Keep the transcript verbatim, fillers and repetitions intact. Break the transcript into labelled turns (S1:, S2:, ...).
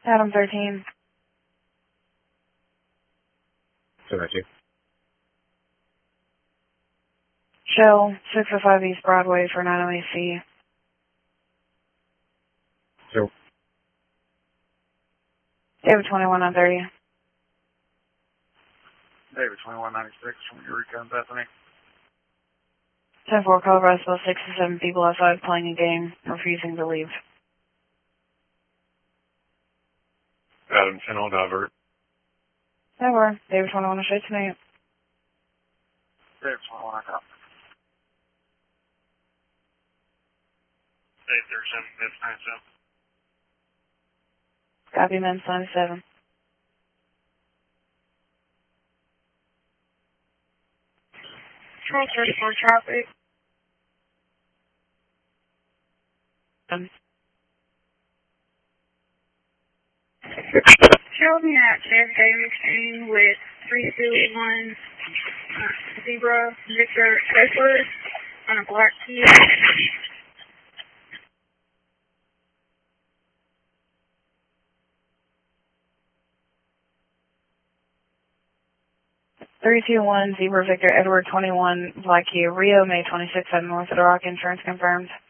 S1: Adam thirteen.
S2: So that's you.
S1: Shell, six oh five East Broadway for nine oh A C.
S2: So.
S1: David twenty-one on thirty.
S3: David twenty-one ninety-six from Eureka and Bethany.
S1: ten four Colorado, still six to seven people outside playing a game, refusing to leave.
S3: Adam ten on divert.
S1: ten four, David twenty-one on straight to me.
S3: David twenty-one on top. David thirty-seven, David ninety-seven.
S1: Copy, men's ninety-seven.
S4: Control thirty-four traffic.
S1: Um,
S4: Show me at J F K mixing with three two one uh, Zebra Victor Edward on a black key.
S1: three two one Zebra Victor Edward twenty-one Black Key Rio, May twenty-sixth at North of the Rock, insurance confirmed.